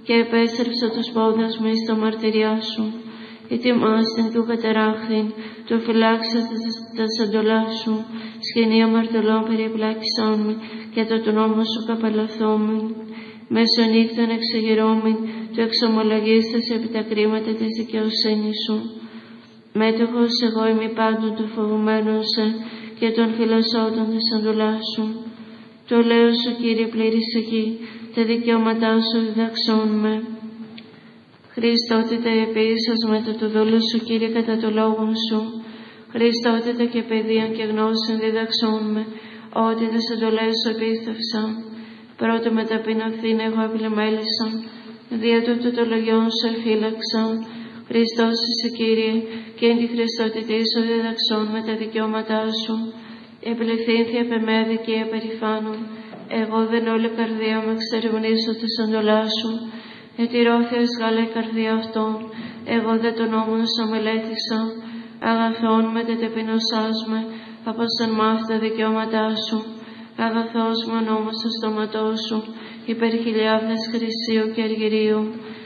και επέστρεψα τους πόντας μου εις το μαρτυριά σου. Ετοιμάστην και ουκατεράχθην, το φυλάξας τα σαντολά σου, σκηνή αμαρτωλών περιπλάκησόν με, και το νόμο σου καπαλωθόμην. Μεσονύχτων εξεγερώμην, το εξομολογίστας επί τα κρίματα της δικαιοσύνης σου. Μέτοχος εγώ είμαι πάντων του φοβουμένου σε, και των φιλοσότων της σαντολά σου. Το λέω σου, Κύριε, πλήρης εκεί, τα δικαιώματά σου διδαξών με. Χριστότητα επίσης μετά το δόλο σου, Κύριε, κατά το λόγο σου. Χριστότητα και παιδείαν και γνώσεων διδαξών με, ότι τις εντολές σου επίστευσα. Πρώτο με ταπεινωθήν εγώ επιλεμέλησα, δια τούτο το λογιόν σου εφύλαξα. Χριστός εσύ, Κύριε, και εν τη Χριστότητή σου διδαξών με τα δικαιώματά σου. Επιλευθύνθη επ' εμέ δικαία περηφάνων, εγώ δεν όλη καρδία μου εξερευνήσω τη εντολά σου. Ετηρώθειας γάλα η καρδία αυτών, εγώ δεν τον νόμον σου μελέτησα. Αγαθόν με τε ταπεινωσάς με, απόστον μάθ' τα δικαιώματά σου. Αγαθός μου ο νόμος του στόματός σου, υπερ χιλιάδες χρυσίου και αργυρίου.